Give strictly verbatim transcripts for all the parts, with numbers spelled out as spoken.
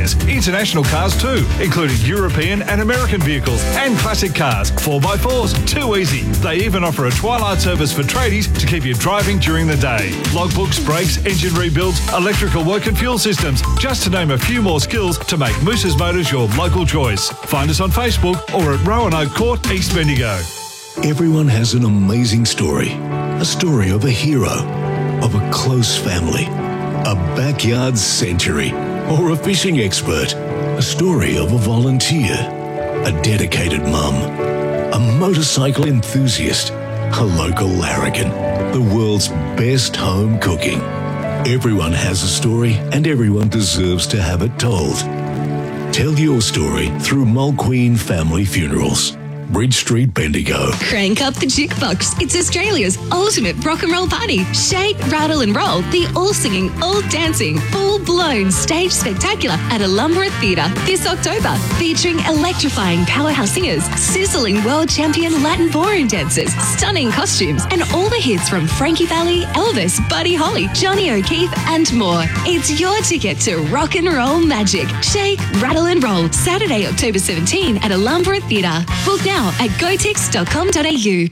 Australians. International cars too, including European and American vehicles and classic cars, four by fours, too easy. They even offer a twilight service for tradies to keep you driving during the day. Logbooks, brakes, engine rebuilds, electrical work and fuel systems, just to name a few more skills to make Moose's Motors your local choice. Find us on Facebook or at Roanoke Court, East Bendigo. Everyone has an amazing story. A story of a hero, of a close family, a backyard century, or a fishing expert. A story of a volunteer, a dedicated mum, a motorcycle enthusiast, a local larrikin, the world's best home cooking. Everyone has a story and everyone deserves to have it told. Tell your story through Mulqueen Family Funerals. Bridge Street, Bendigo. Crank up the jukebox. It's Australia's ultimate rock and roll party. Shake, rattle and roll. The all-singing, all-dancing, full-blown stage spectacular at Alumbra Theatre this October. Featuring electrifying powerhouse singers, sizzling world champion Latin ballroom dancers, stunning costumes, and all the hits from Frankie Valli, Elvis, Buddy Holly, Johnny O'Keefe, and more. It's your ticket to rock and roll magic. Shake, rattle and roll. Saturday, October seventeenth at Alumbra Theatre. Book now at gotix dot com dot a u.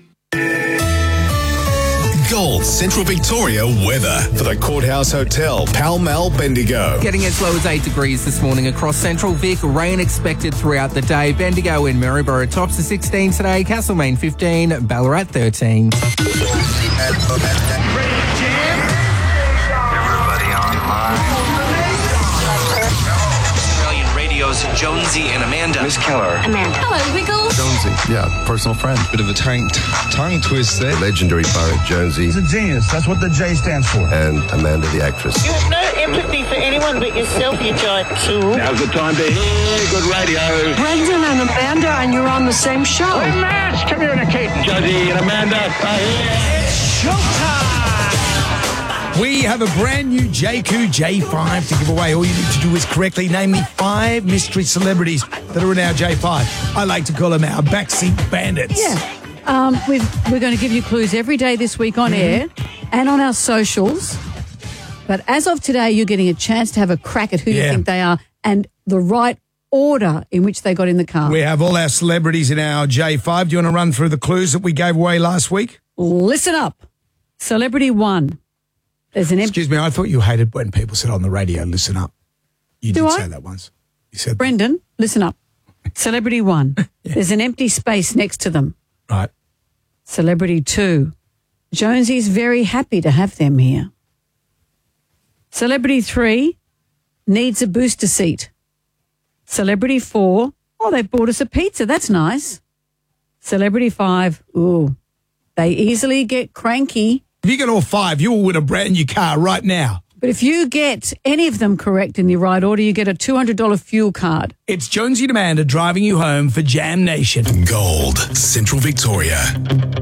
Gold Central Victoria weather for the Courthouse Hotel, Pall Mall, Bendigo. Getting as low as eight degrees this morning across Central Vic. Rain expected throughout the day. Bendigo and Maryborough tops to sixteen today. Castlemaine fifteen. Ballarat thirteen. Jonesy and Amanda. Miss Keller. Amanda. Hello, Wiggles. Jonesy. Yeah, personal friend. Bit of a tongue, tongue twist there. Legendary poet Jonesy. He's a genius. That's what the J stands for. And Amanda, the actress. You have no empathy for anyone but yourself, you giant tool. Now's the time to hear good radio. Brendan and Amanda, and you're on the same show. We're mass communicating. Jonesy and Amanda are here. It's showtime. We have a brand new J Q J five to give away. All you need to do is correctly name me five mystery celebrities that are in our J five. I like to call them our backseat bandits. Yeah. Um, we've, we're going to give you clues every day this week on mm-hmm. air and on our socials. But as of today, you're getting a chance to have a crack at who yeah. you think they are and the right order in which they got in the car. We have all our celebrities in our J five. Do you want to run through the clues that we gave away last week? Listen up. Celebrity one. There's an Excuse me, I thought you hated when people said on the radio, listen up. You Do did I? say that once. You said Brendan, that. Listen up. Celebrity one. yeah. There's an empty space next to them. Right. Celebrity two. Jonesy's very happy to have them here. Celebrity three needs a booster seat. Celebrity four, oh, they bought us a pizza. That's nice. Celebrity five, ooh, they easily get cranky. If you get all five, you will win a brand new car right now. But if you get any of them correct in the right order, you get a two hundred dollars fuel card. It's Jonesy and Amanda driving you home for Jam Nation. Gold, Central Victoria.